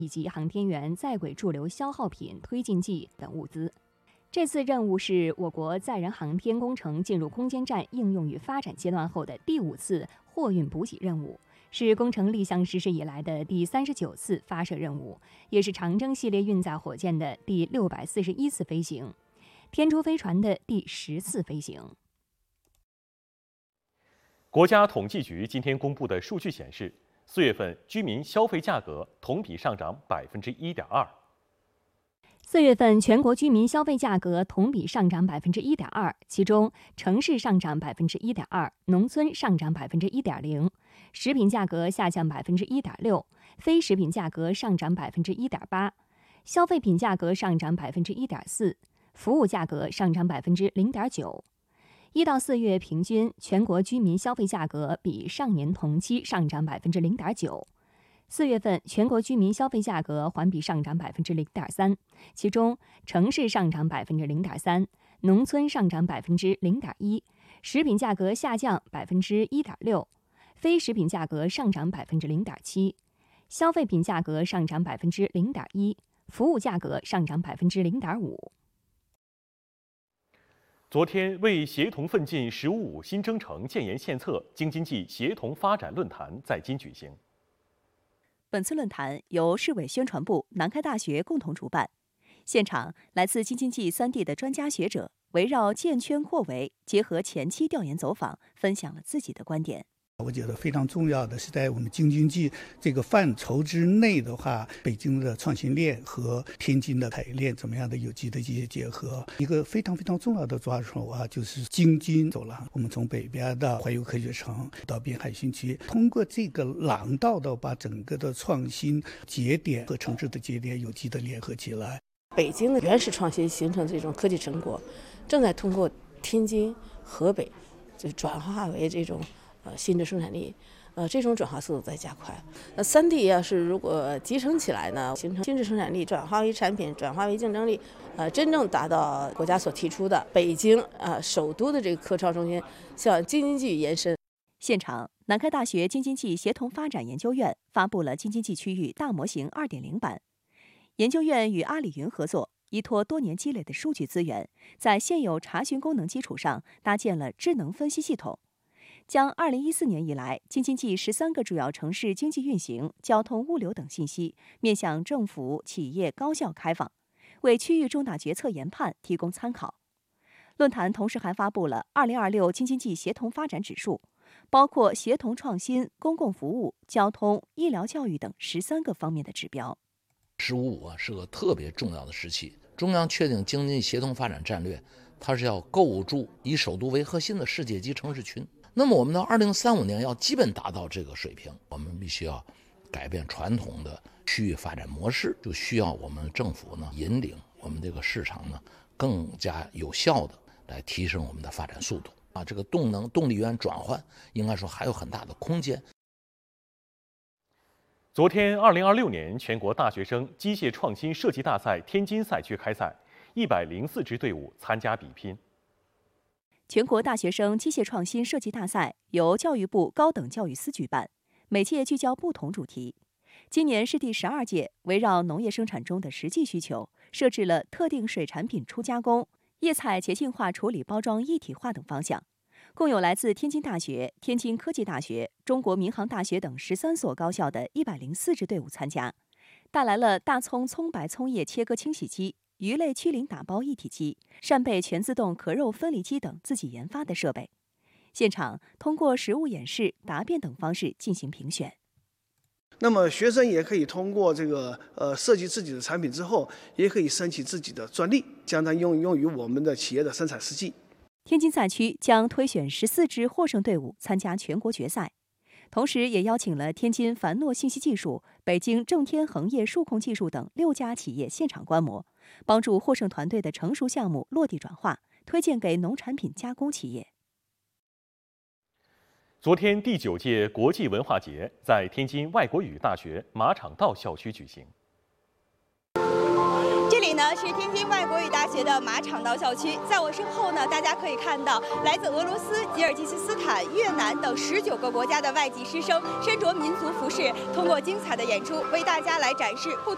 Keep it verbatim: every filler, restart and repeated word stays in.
以及航天员在轨驻留消耗品推进剂等物资。这次任务是我国载人航天工程进入空间站应用与发展阶段后的第五次货运补给任务，是工程立项实施以来的第三十九次发射任务，也是长征系列运载火箭的第六百四十一次飞行，天舟飞船的第十次飞行。 国家统计局今天公布的数据显示，四月份居民消费价格同比上涨百分之一点二。 四月份全国居民消费价格同比上涨百分之一点二，其中城市上涨百分之一点二，农村上涨百分之一点零，食品价格下降百分之一点六，非食品价格上涨百分之一点八，消费品价格上涨百分之一点四，服务价格上涨百分之零点九。一到四月平均全国居民消费价格比上年同期上涨百分之零点九。四月份全国居民消费价格环比上涨百分之零点三，其中城市上涨百分之零点三，农村上涨百分之零点一，食品价格下降百分之一点六，非食品价格上涨百分之零点七，消费品价格上涨百分之零点一，服务价格上涨百分之零点五。 昨天，为协同奋进“十五五”新征程建言献策，京津冀协同发展论坛在京举行。 本次论坛由市委宣传部、南开大学共同主办，现场来自京津冀三地的专家学者围绕建圈扩围，结合前期调研走访，分享了自己的观点。 我觉得非常重要的是，在我们京津冀这个范畴之内的话，北京的创新链和天津的产业链怎么样的有机的这些结合。一个非常非常重要的抓手啊，就是京津走廊。我们从北边的怀柔科学城到滨海新区，通过这个廊道的把整个的创新节点和城市的节点有机的联合起来。 北京的原始创新形成这种科技成果，正在通过天津、河北就转化为这种呃，新的生产力，呃，这种转化速度在加快。那三地要是如果集成起来呢，形成新质生产力，转化为产品，转化为竞争力，呃，真正达到国家所提出的北京呃首都的这个科创中心向京津冀延伸。 现场，南开大学京津冀协同发展研究院发布了京津冀区域大模型 二点零 版。研究院与阿里云合作，依托多年积累的数据资源，在现有查询功能基础上搭建了智能分析系统。将二零一四年以来京津冀十三个主要城市经济运行、交通物流等信息面向政府、企业高效开放，为区域重大决策研判提供参考。论坛同时还发布了二零二六京津冀协同发展指数，包括协同创新、公共服务、交通、医疗教育等十三个方面的指标。 十五五啊是个特别重要的时期，中央确定京津冀协同发展战略，它是要构筑以首都为核心的世界级城市群。那么我们到二零三五年要基本达到这个水平，我们必须要改变传统的区域发展模式，就需要我们政府呢引领我们这个市场呢更加有效的来提升我们的发展速度啊，这个动能动力源转换应该说还有很大的空间。 昨天，二零二六年全国大学生机械创新设计大赛天津赛区开赛，一百零四支队伍参加比拼。 全国大学生机械创新设计大赛由教育部高等教育司举办，每届聚焦不同主题。今年是第十二届，围绕农业生产中的实际需求，设置了特定水产品初加工、叶菜节庆化处理包装一体化等方向。共有来自天津大学、天津科技大学、中国民航大学等十三所高校的一百零四支队伍参加，带来了大葱葱白葱叶切割清洗机、鱼类驱鳞打包一体机、扇贝全自动壳肉分离机等自己研发的设备。现场通过实物演示、答辩等方式进行评选。 那么学生也可以通过这个呃设计自己的产品之后，也可以申请自己的专利，将它用用于我们的企业的生产实际。 天津赛区将推选十四支获胜队伍参加全国决赛，同时也邀请了天津凡诺信息技术、北京正天恒业数控技术等六家企业现场观摩，帮助获胜团队的成熟项目落地转化，推荐给农产品加工企业。 昨天，第九届国际文化节在天津外国语大学马场道校区举行。 这里呢是天津外国语大学的马场道校区，在我身后呢，大家可以看到来自俄罗斯、吉尔吉斯斯坦、越南等十九个国家的外籍师生，身着民族服饰，通过精彩的演出为大家来展示不同